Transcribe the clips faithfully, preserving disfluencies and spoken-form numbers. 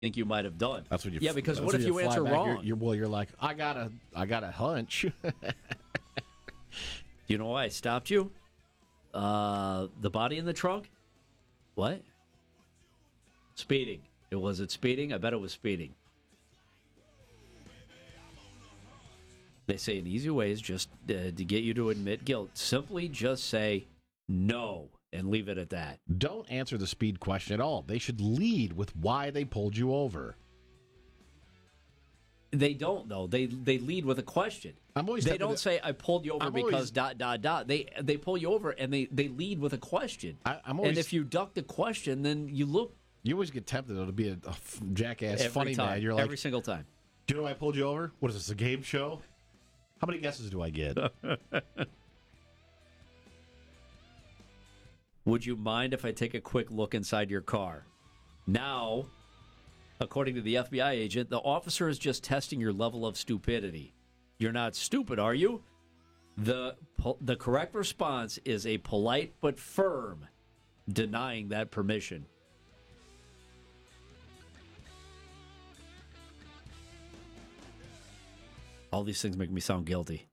think you might have done. That's what you. Yeah, because that's what if you, fly answer back, wrong? You're, you're, well, you're like, I got a, I got a hunch. You know why I stopped you? Uh, the body in the trunk? What? Speeding. It was it speeding? I bet it was speeding. They say an easy way is just uh, to get you to admit guilt. Simply just say no and leave it at that. Don't answer the speed question at all. They should lead with why they pulled you over. They don't, though. They they lead with a question. I'm always they don't to, say, I pulled you over I'm because always, dot, dot, dot. They they pull you over, and they, they lead with a question. I, I'm always, and if you duck the question, then you look. You always get tempted, though, to be a, a jackass every funny time, man. You're like, every single time. Do you know why I pulled you over? What is this, a game show? How many guesses do I get? Would you mind if I take a quick look inside your car? Now, according to the F B I agent, the officer is just testing your level of stupidity. You're not stupid, are you? The the correct response is a polite but firm denying that permission. All these things make me sound guilty.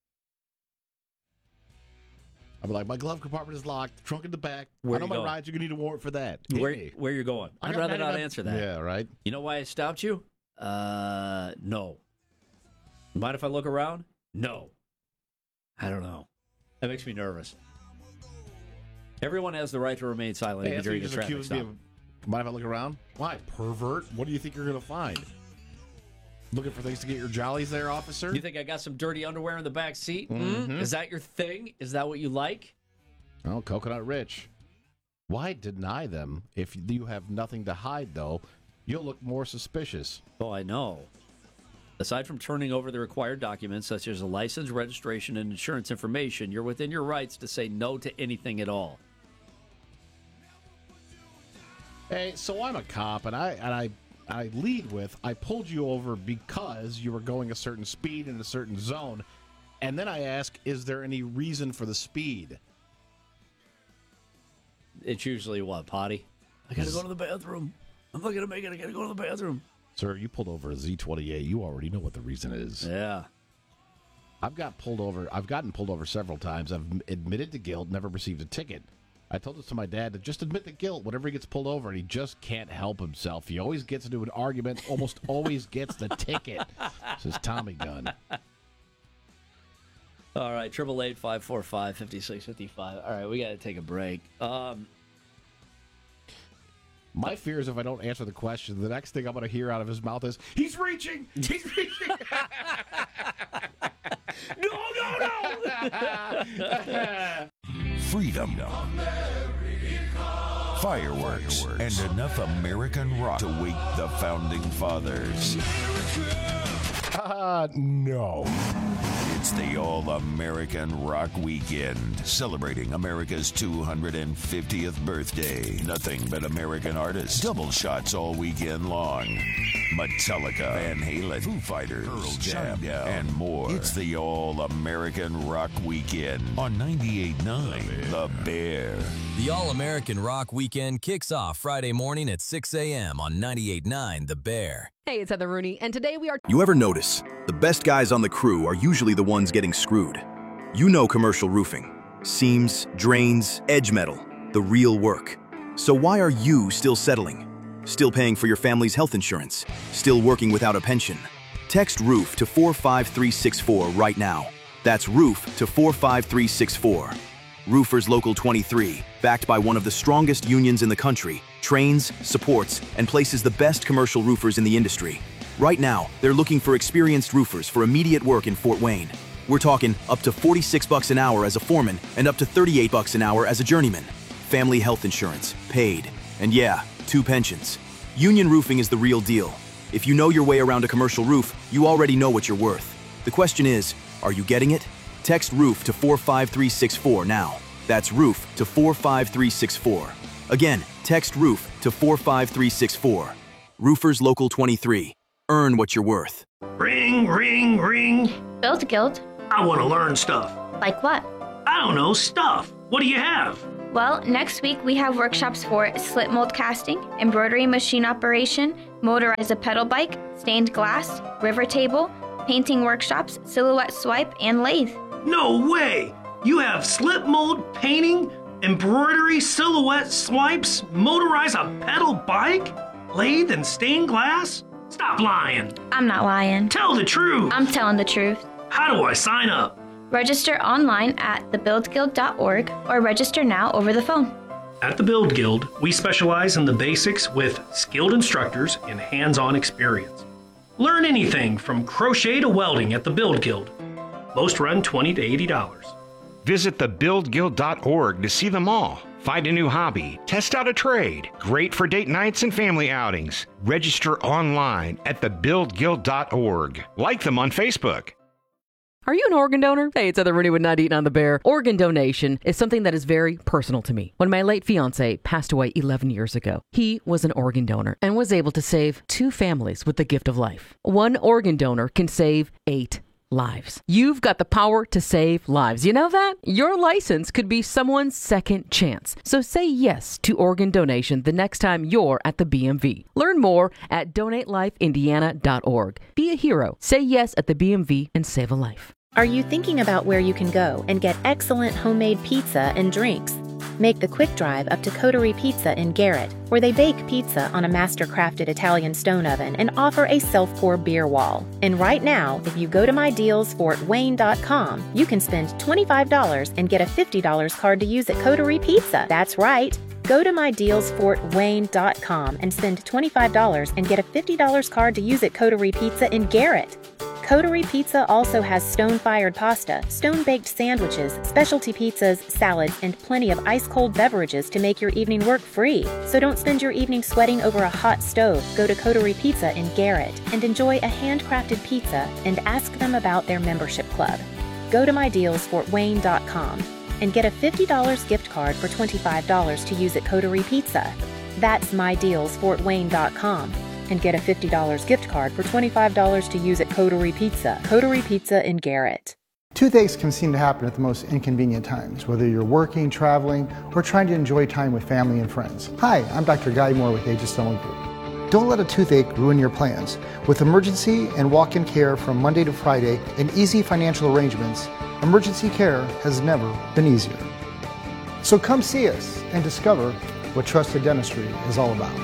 I'm like, my glove compartment is locked, trunk in the back. Where I know you my going? rides, you're going to need a warrant for that. Where, Hey. where you're going? I I'd got rather not ninety-nine answer that. Yeah, right. You know why I stopped you? Uh, no. Mind if I look around? No. I don't know. That makes me nervous. Everyone has the right to remain silent Hey, even that's what during you a just traffic accused me stop. of. Mind if I look around? Why, pervert? What do you think you're going to find? Looking for things to get your jollies there, officer? You think I got some dirty underwear in the back seat? Mm-hmm. Mm? Is that your thing? Is that what you like? Oh, Coconut Rich. Why deny them? If you have nothing to hide, though, you'll look more suspicious. Oh, I know. Aside from turning over the required documents, such as a license, registration, and insurance information, you're within your rights to say no to anything at all. Hey, so I'm a cop, and I and I I lead with, I pulled you over because you were going a certain speed in a certain zone, and then I ask, is there any reason for the speed? It's usually what, potty? I gotta go to the bathroom. I'm not gonna make it. I gotta go to the bathroom. Sir, you pulled over a Z twenty-eight. You already know what the reason is. Yeah. I've got pulled over. I've gotten pulled over several times. I've admitted to guilt, never received a ticket. I told this to my dad to just admit the guilt whenever he gets pulled over, and he just can't help himself. He always gets into an argument, almost always gets the ticket. Says Tommy Gunn. All right, triple eight five four five fifty six fifty five. All right, we got to take a break. Um, My fear is if I don't answer the question, the next thing I'm going to hear out of his mouth is, "He's reaching! He's reaching!" no, no, no! Freedom, fireworks, and enough American rock to wake the Founding Fathers. Uh, no. It's the All-American Rock Weekend, celebrating America's two hundred fiftieth birthday. Nothing but American artists. Double shots all weekend long. Metallica, Van Halen, Foo Fighters, Pearl Jam, Shinedown, and more. It's the All-American Rock Weekend on ninety-eight point nine The Bear. The All-American Rock Weekend kicks off Friday morning at six a.m. on ninety-eight point nine The Bear. Hey, it's Heather Rooney, and today we are... You ever notice the best guys on the crew are usually the ones getting screwed? You know commercial roofing. Seams, drains, edge metal. The real work. So why are you still settling? Still paying for your family's health insurance? Still working without a pension? Text ROOF to four five three six four right now. That's ROOF to four five three six four. Roofers Local twenty-three, backed by one of the strongest unions in the country, trains, supports, and places the best commercial roofers in the industry. Right now, they're looking for experienced roofers for immediate work in Fort Wayne. We're talking up to forty-six bucks an hour as a foreman and up to thirty-eight bucks an hour as a journeyman. Family health insurance, paid. And yeah, two pensions. Union Roofing is the real deal. If you know your way around a commercial roof, you already know what you're worth. The question is, are you getting it? Text ROOF to four five three six four now. That's ROOF to four five three six four. Again, text ROOF to four five three six four. Roofers Local twenty-three. Earn what you're worth. Ring, ring, ring. Build Guild. I want to learn stuff. Like what? I don't know, stuff. What do you have? Well, next week we have workshops for slip mold casting, embroidery machine operation, motorize a pedal bike, stained glass, river table, painting workshops, silhouette swipe, and lathe. No way! You have slip mold, painting, embroidery, silhouette swipes, motorize a pedal bike, lathe, and stained glass? Stop lying. I'm not lying. Tell the truth. I'm telling the truth. How do I sign up? Register online at the build guild dot org or register now over the phone. At the Build Guild, we specialize in the basics with skilled instructors and hands-on experience. Learn anything from crochet to welding at the Build Guild. Most run twenty to eighty dollars. Visit the build guild dot org to see them all. Find a new hobby, test out a trade. Great for date nights and family outings. Register online at the build guild dot org. Like them on Facebook. Are you an organ donor? Hey, it's Heather Rooney with Not Eating on the Bear. Organ donation is something that is very personal to me. When my late fiance passed away eleven years ago, he was an organ donor and was able to save two families with the gift of life. One organ donor can save eight lives. You've got the power to save lives. You know that? Your license could be someone's second chance. So say yes to organ donation the next time you're at the B M V. Learn more at donate life indiana dot org. Be a hero. Say yes at the B M V and save a life. Are you thinking about where you can go and get excellent homemade pizza and drinks? Make the quick drive up to Coterie Pizza in Garrett, where they bake pizza on a master-crafted Italian stone oven and offer a self-pour beer wall. And right now, if you go to my deals fort wayne dot com, you can spend twenty-five dollars and get a fifty dollars card to use at Coterie Pizza. That's right. Go to my deals fort wayne dot com and spend twenty-five dollars and get a fifty dollars card to use at Coterie Pizza in Garrett. Coterie Pizza also has stone-fired pasta, stone-baked sandwiches, specialty pizzas, salads, and plenty of ice-cold beverages to make your evening work free. So don't spend your evening sweating over a hot stove. Go to Coterie Pizza in Garrett and enjoy a handcrafted pizza and ask them about their membership club. Go to my deals fort wayne dot com and get a fifty dollars gift card for twenty-five dollars to use at Coterie Pizza. That's my deals fort wayne dot com. And get a fifty dollars gift card for twenty-five dollars to use at Coterie Pizza. Coterie Pizza in Garrett. Toothaches can seem to happen at the most inconvenient times, whether you're working, traveling, or trying to enjoy time with family and friends. Hi, I'm Doctor Guy Moore with Aegis Dental Group. Don't let a toothache ruin your plans. With emergency and walk-in care from Monday to Friday and easy financial arrangements, emergency care has never been easier. So come see us and discover what trusted dentistry is all about.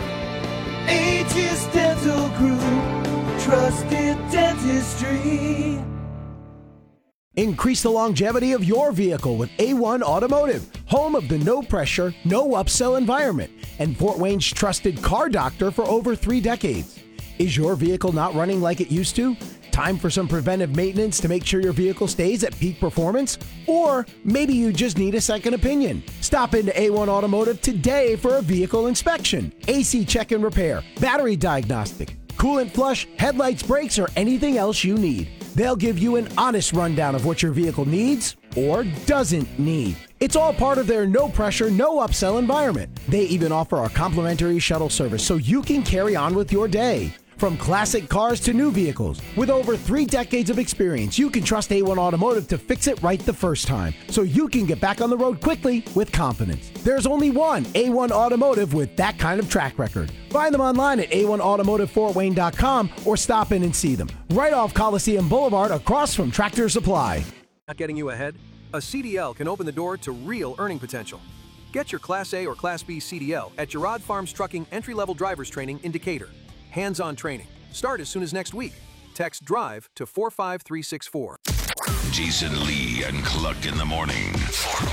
Aegis Dental Group, trusted dentistry. Increase the longevity of your vehicle with A one Automotive, home of the no pressure, no upsell environment, and Fort Wayne's trusted car doctor for over three decades. Is your vehicle not running like it used to? Time for some preventive maintenance to make sure your vehicle stays at peak performance? Or maybe you just need a second opinion. Stop into A one Automotive today for a vehicle inspection, A C check and repair, battery diagnostic, coolant flush, headlights, brakes, or anything else you need. They'll give you an honest rundown of what your vehicle needs or doesn't need. It's all part of their no pressure, no upsell environment. They even offer a complimentary shuttle service so you can carry on with your day. From classic cars to new vehicles, with over three decades of experience, you can trust A one Automotive to fix it right the first time, so you can get back on the road quickly with confidence. There's only one A one Automotive with that kind of track record. Find them online at A one automotive fort wayne dot com or stop in and see them right off Coliseum Boulevard across from Tractor Supply. Not getting you ahead? A C D L can open the door to real earning potential. Get your Class A or Class B C D L at Gerard Farms Trucking entry-level driver's training in Decatur. Hands-on training. Start as soon as next week. Text DRIVE to four five three six four. Jason Lee and Cluck in the morning.